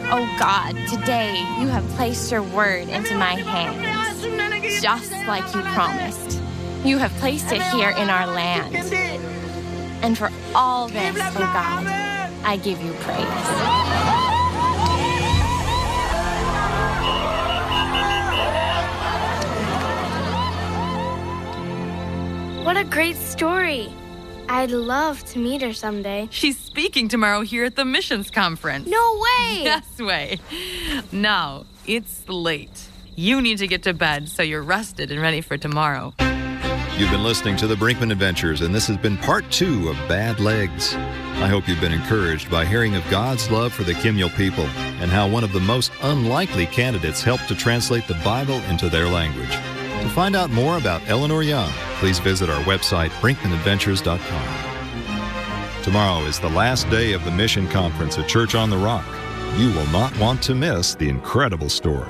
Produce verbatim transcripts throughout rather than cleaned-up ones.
Oh God, today you have placed your word into my hands, just like you promised. You have placed it here in our land. And for all this, oh God, I give you praise. What a great story. I'd love to meet her someday. She's speaking tomorrow here at the missions conference. No way! Yes way. Now, it's late. You need to get to bed so you're rested and ready for tomorrow. You've been listening to the Brinkman Adventures, and this has been part two of Bad Legs. I hope you've been encouraged by hearing of God's love for the Kimyel people and how one of the most unlikely candidates helped to translate the Bible into their language. To find out more about Eleanor Young, please visit our website, brinkman adventures dot com. Tomorrow is the last day of the Mission Conference at Church on the Rock. You will not want to miss the incredible story.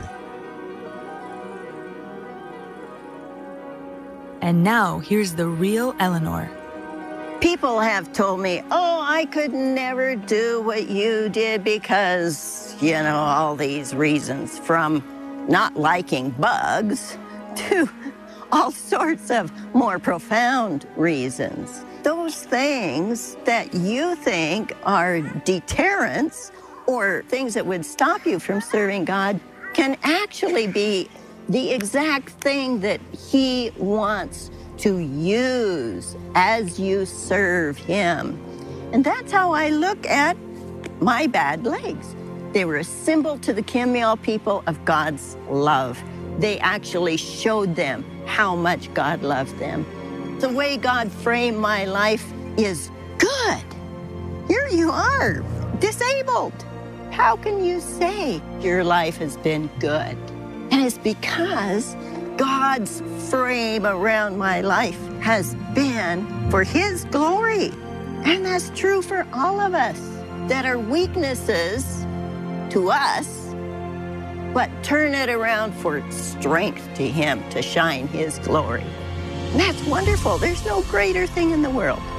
And now, here's the real Eleanor. People have told me, oh, I could never do what you did because, you know, all these reasons, from not liking bugs to all sorts of more profound reasons. Those things that you think are deterrents or things that would stop you from serving God can actually be the exact thing that He wants to use as you serve Him. And that's how I look at my bad legs. They were a symbol to the Kimyel people of God's love. They actually showed them how much God loved them. The way God framed my life is good. Here you are, disabled. How can you say your life has been good? And it's because God's frame around my life has been for His glory. And that's true for all of us, that our weaknesses to us, but turn it around for strength to Him to shine His glory. And that's wonderful. There's no greater thing in the world.